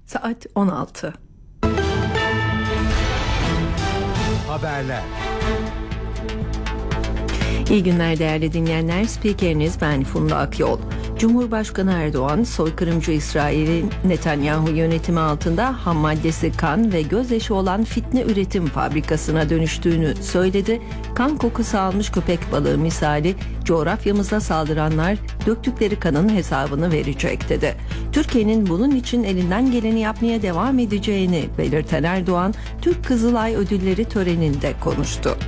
Saat 16. Haberler. İyi günler değerli dinleyenler. Spikeriniz ben Funda Akyol. Cumhurbaşkanı Erdoğan, soykırımcı İsrail'in Netanyahu yönetimi altında ham maddesi kan ve gözyaşı olan fitne üretim fabrikasına dönüştüğünü söyledi. Kan kokusu almış köpek balığı misali coğrafyamıza saldıranlar döktükleri kanın hesabını verecek dedi. Türkiye'nin bunun için elinden geleni yapmaya devam edeceğini belirten Erdoğan, Türk Kızılay Ödülleri töreninde konuştu.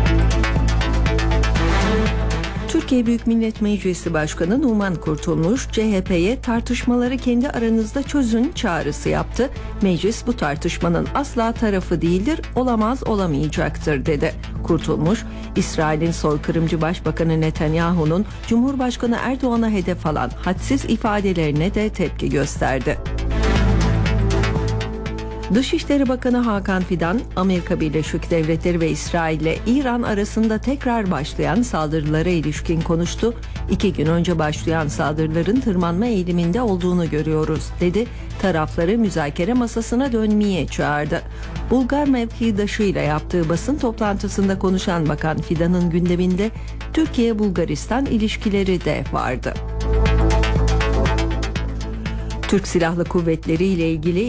Türkiye Büyük Millet Meclisi Başkanı Numan Kurtulmuş, CHP'ye tartışmaları kendi aranızda çözün çağrısı yaptı. Meclis bu tartışmanın asla tarafı değildir, olamaz olamayacaktır dedi. Kurtulmuş, İsrail'in soykırımcı Başbakanı Netanyahu'nun Cumhurbaşkanı Erdoğan'a hedef alan hadsiz ifadelerine de tepki gösterdi. Dışişleri Bakanı Hakan Fidan, Amerika Birleşik Devletleri ve İsrail ile İran arasında tekrar başlayan saldırılara ilişkin konuştu. 2 gün önce başlayan saldırıların tırmanma eğiliminde olduğunu görüyoruz, dedi. Tarafları müzakere masasına dönmeye çağırdı. Bulgar mevkidaşıyla yaptığı basın toplantısında konuşan Bakan Fidan'ın gündeminde Türkiye-Bulgaristan ilişkileri de vardı. Türk Silahlı Kuvvetleri ile ilgili